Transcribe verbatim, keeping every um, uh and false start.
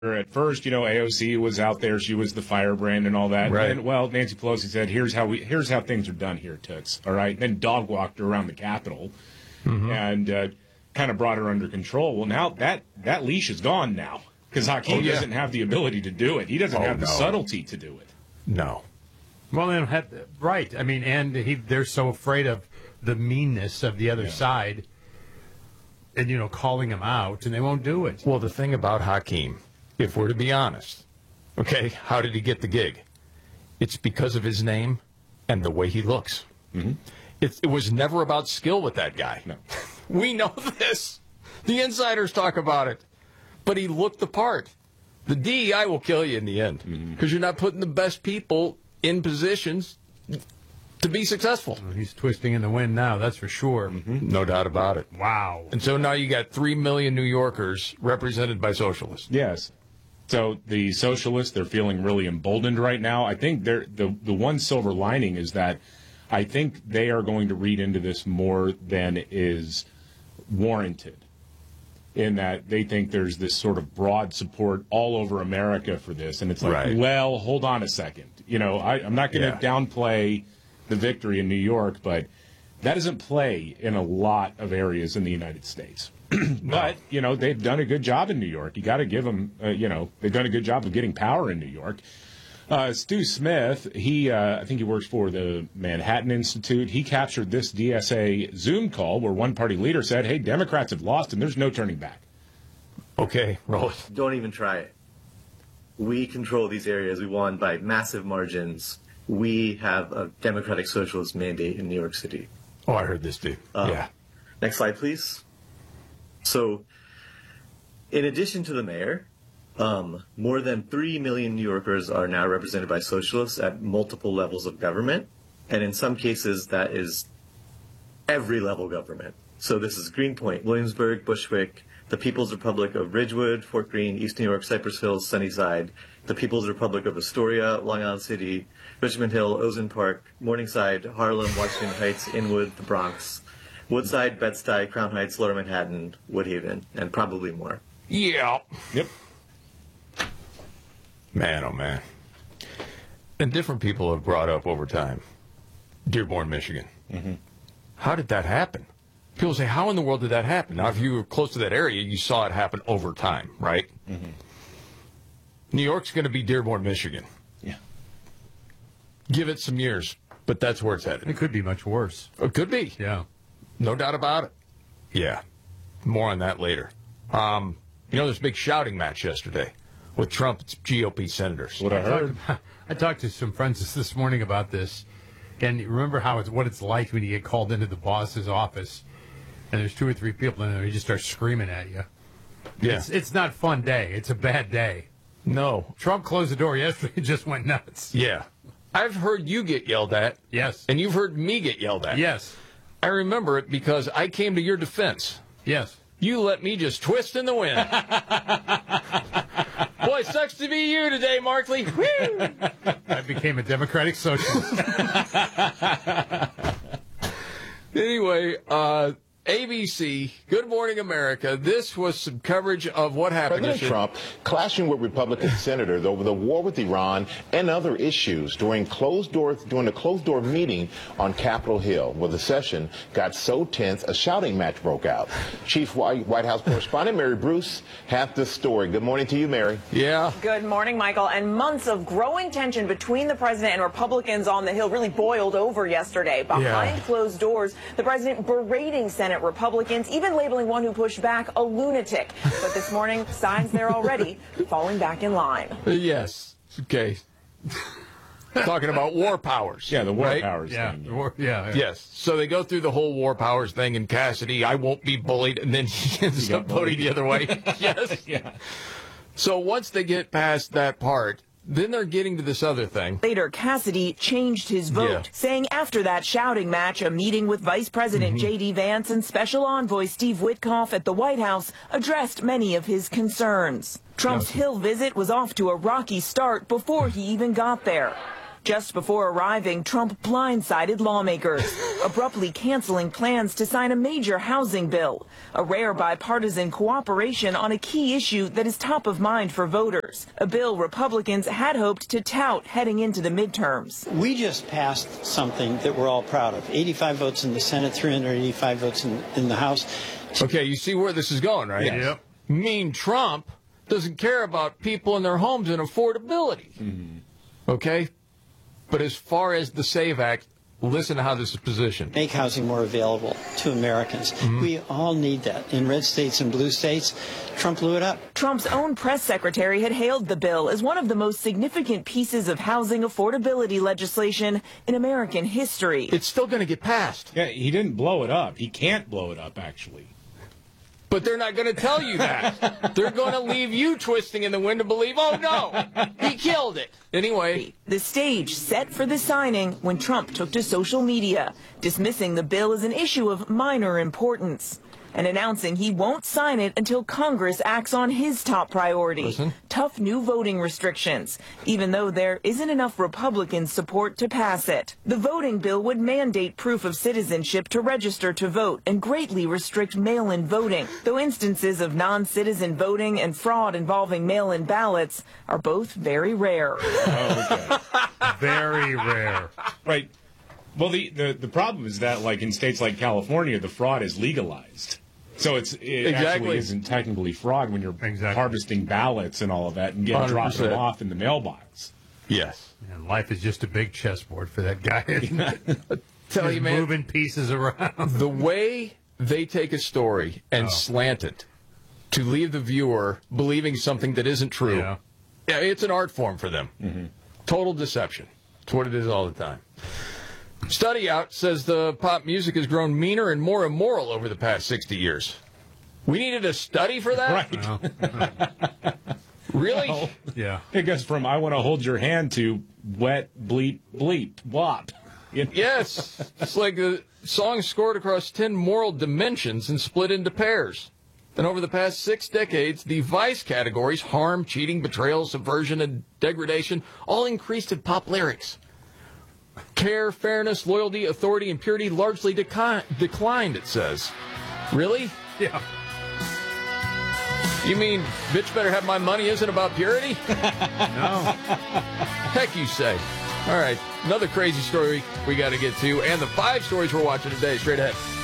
At first, you know, A O C was out there. She was the firebrand and all that. Right. And, well, Nancy Pelosi said, here's how we, here's how things are done here, Toots. All right. Then dog walked her around the Capitol mm-hmm. and uh, kind of brought her under control. Well, now that, that leash is gone now because Hakeem oh, yeah. doesn't have the ability to do it. He doesn't oh, have the no. subtlety to do it. No. Well, then, right. I mean, and he, they're so afraid of the meanness of the other yeah. side and, you know, calling him out, and they won't do it. Well, the thing about Hakeem, if we're to be honest, okay, how did he get the gig? It's because of his name and the way he looks. Mm-hmm. It, it was never about skill with that guy. No. We know this. The insiders talk about it. But he looked the part. The D E I will kill you in the end because mm-hmm. you're not putting the best people in positions to be successful. Well, he's twisting in the wind now, that's for sure. Mm-hmm. No doubt about it. Wow. And so now you got three million New Yorkers represented by socialists. Yes. So the socialists, they're feeling really emboldened right now. I think they're, the the one silver lining is that I think they are going to read into this more than is warranted, in that they think there's this sort of broad support all over America for this. And it's like, right. well, hold on a second. You know, I, I'm not going to yeah. downplay the victory in New York, but that doesn't play in a lot of areas in the United States. But, you know, they've done a good job in New York. You got to give them, uh, you know, they've done a good job of getting power in New York. Uh, Stu Smith, he, uh, I think he works for the Manhattan Institute. He captured this D S A Zoom call where one party leader said, hey, Democrats have lost and there's no turning back. Okay, roll. Don't even try it. We control these areas. We won by massive margins. We have a Democratic Socialist mandate in New York City. Oh, I heard this, dude. Um, yeah. Next slide, please. So, in addition to the mayor, um, more than three million New Yorkers are now represented by socialists at multiple levels of government. And in some cases, that is every level government. So this is Greenpoint, Williamsburg, Bushwick, the People's Republic of Ridgewood, Fort Greene, East New York, Cypress Hills, Sunnyside, the People's Republic of Astoria, Long Island City, Richmond Hill, Ozone Park, Morningside, Harlem, Washington Heights, Inwood, the Bronx, Woodside, Bed-Stuy, Crown Heights, Lower Manhattan, Woodhaven, and probably more. Yeah. Yep. Man, oh man. And different people have brought up over time Dearborn, Michigan. Mm-hmm. How did that happen? People say, how in the world did that happen? Now, if you were close to that area, you saw it happen over time, right? Mm-hmm. New York's going to be Dearborn, Michigan. Yeah. Give it some years, but that's where it's headed. It could be much worse. It could be. Yeah. No doubt about it. Yeah. More on that later. Um, you know, there's a big shouting match yesterday with Trump's G O P senators. What I heard. I talked, I talked to some friends this morning about this, and you remember how it's what it's like when you get called into the boss's office, and there's two or three people in there, he just starts screaming at you. Yeah. It's, it's not a fun day. It's a bad day. No. Trump closed the door yesterday and just went nuts. Yeah. I've heard you get yelled at. Yes. And you've heard me get yelled at. Yes. I remember it because I came to your defense. Yes. You let me just twist in the wind. Boy, it sucks to be you today, Markley. I became a Democratic Socialist. Anyway, uh, A B C, Good Morning America. This was some coverage of what happened. President Trump clashing with Republican senators over the war with Iran and other issues during closed doors during a closed door meeting on Capitol Hill, where the session got so tense a shouting match broke out. Chief White House correspondent Mary Bruce has this story. Good morning to you, Mary. Yeah. Good morning, Michael. And months of growing tension between the president and Republicans on the Hill really boiled over yesterday. Behind yeah. closed doors, the president berating Senate Republicans, even labeling one who pushed back a lunatic. But this morning, signs there already falling back in line. Yes. Okay. Talking about war powers. Yeah, the war right? powers yeah, thing. The war, yeah, yeah. Yes. So they go through the whole war powers thing, and Cassidy, I won't be bullied, and then he ends he up voting the other way. Yes. Yeah. So once they get past that part, then they're getting to this other thing. Later, Cassidy changed his vote, Yeah. saying after that shouting match, a meeting with Vice President Mm-hmm. J D Vance and Special Envoy Steve Witkoff at the White House addressed many of his concerns. Trump's Okay. Hill visit was off to a rocky start before he even got there. Just before arriving, Trump blindsided lawmakers, abruptly canceling plans to sign a major housing bill, a rare bipartisan cooperation on a key issue that is top of mind for voters, a bill Republicans had hoped to tout heading into the midterms. We just passed something that we're all proud of. eighty-five votes in the Senate, three hundred eighty-five votes in, in the House. Okay, you see where this is going, right? Yes. Yep. Mean Trump doesn't care about people and their homes and affordability. Mm-hmm. Okay? But as far as the SAVE Act, listen to how this is positioned. Make housing more available to Americans. Mm-hmm. We all need that. In red states and blue states, Trump blew it up. Trump's own press secretary had hailed the bill as one of the most significant pieces of housing affordability legislation in American history. It's still going to get passed. Yeah, he didn't blow it up. He can't blow it up, actually. But they're not going to tell you that. They're going to leave you twisting in the wind to believe, oh, no, he killed it. Anyway. The stage set for the signing when Trump took to social media, dismissing the bill as an issue of minor importance and announcing he won't sign it until Congress acts on his top priority, Listen. tough new voting restrictions, even though there isn't enough Republican support to pass it. The voting bill would mandate proof of citizenship to register to vote and greatly restrict mail-in voting, though instances of non-citizen voting and fraud involving mail-in ballots are both very rare. Oh, okay. Very rare. Right. Well, the, the, the problem is that, like, in states like California, the fraud is legalized. So it's, it Exactly. actually isn't technically fraud when you're Exactly. harvesting ballots and all of that and getting one hundred dropping them percent. off in the mailbox. Yes. And life is just a big chessboard for that guy. Tell Just you, man, moving pieces around. the way they take a story and Oh. slant it to leave the viewer believing something that isn't true, Yeah. yeah, it's an art form for them. Mm-hmm. Total deception. It's what it is all the time. Study out says the pop music has grown meaner and more immoral over the past sixty years. We needed a study for that? Right. Really? Yeah. It goes from I want to hold your hand to wet, bleep, bleep, wop. You know? Yes. It's like the song scored across ten moral dimensions and split into pairs. And over the past six decades, the vice categories, harm, cheating, betrayal, subversion, and degradation, all increased in pop lyrics. Care, fairness, loyalty, authority, and purity largely deca- declined, it says. Really? Yeah. You mean, bitch better have my money isn't about purity? No. Heck you say. All right, another crazy story we got to get to, and the five stories we're watching today, straight ahead.